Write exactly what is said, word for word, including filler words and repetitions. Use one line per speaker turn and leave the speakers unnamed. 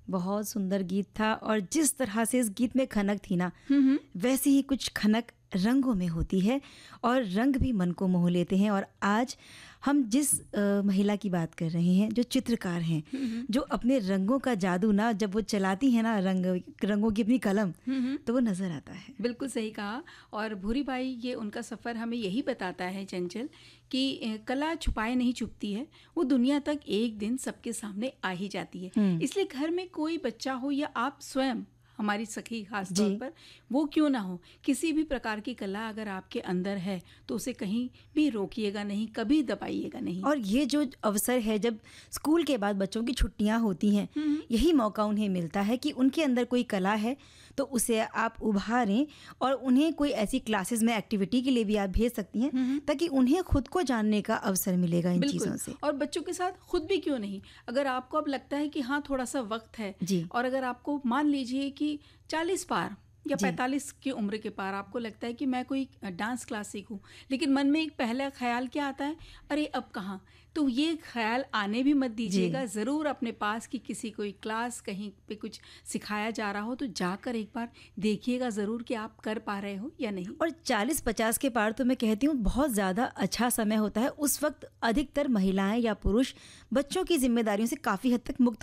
बहुत सुंदर गीत था और जिस तरह से इस गीत में खनक थी ना,
हम्म
वैसी ही कुछ खनक रंगों में होती है और रंग भी मन को मोह लेते हैं। और आज हम जिस अ, महिला की बात कर रहे हैं, जो चित्रकार हैं, जो अपने रंगों का जादू ना जब वो चलाती हैं ना, रंग रंगों की अपनी कलम, तो वो नज़र आता है।
बिल्कुल सही कहा। और भूरी बाई, ये उनका सफ़र हमें यही बताता है चंचल कि अ, कला छुपाए नहीं छुपती है, वो दुनिया तक एक दिन सबके सामने आ ही जाती है। इसलिए घर में कोई बच्चा हो या आप स्वयं, हमारी सखी खास तौर पर, वो क्यों ना हो, किसी भी प्रकार की कला अगर आपके अंदर है तो उसे कहीं भी रोकिएगा नहीं, कभी दबाइएगा नहीं।
और ये जो अवसर है, जब स्कूल के बाद बच्चों की छुट्टियां होती हैं, यही मौका उन्हें मिलता है कि उनके अंदर कोई कला है तो उसे आप उभारें और उन्हें कोई ऐसी क्लासेस में एक्टिविटी के लिए भी आप भेज सकती हैं, ताकि उन्हें खुद को जानने का अवसर मिलेगा इन चीज़ों से।
और बच्चों के साथ खुद भी क्यों नहीं, अगर आपको अब लगता है कि हाँ थोड़ा सा वक्त है
जी।
और अगर आपको मान लीजिए कि चालीस पार या पैंतालीस की उम्र के पार आपको लगता है कि मैं कोई डांस क्लास सीखूं, लेकिन मन में एक पहला ख्याल क्या आता है, अरे अब कहाँ, तो ये ख्याल आने भी मत दीजिएगा। ज़रूर अपने पास की किसी कोई क्लास, कहीं पे कुछ सिखाया जा रहा हो तो जाकर एक बार देखिएगा ज़रूर कि आप कर पा रहे हो या नहीं।
और चालीस पचास के पार तो मैं कहती हूँ बहुत ज़्यादा अच्छा समय होता है। उस वक्त अधिकतर महिलाएं या पुरुष बच्चों की जिम्मेदारियों से काफ़ी हद तक मुक्त